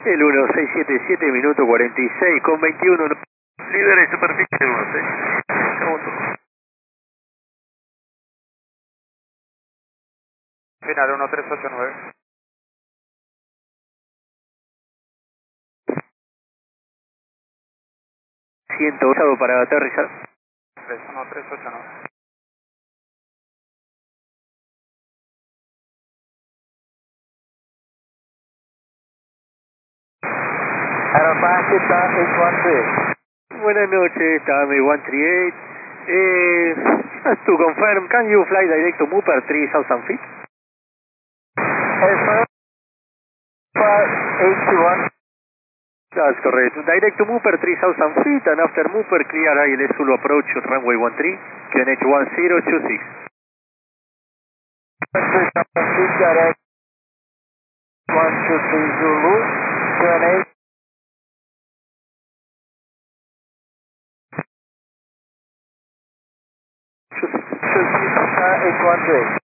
El 1677, minuto 46 con 21. Líder y superficie 16. Final 1389. 100 usado para aterrizar. 1389. Aeropaquita 813. Buenas noches, Tame 138. Just to confirm, can you fly direct to Mooper 3000 feet? Airfare 81. That's correct. Direct to Mooper 3000 feet, and after Mooper, clear ILS Zulu approach to runway 13, QNH 1026. Direct 123 Zulu, QNH. 813.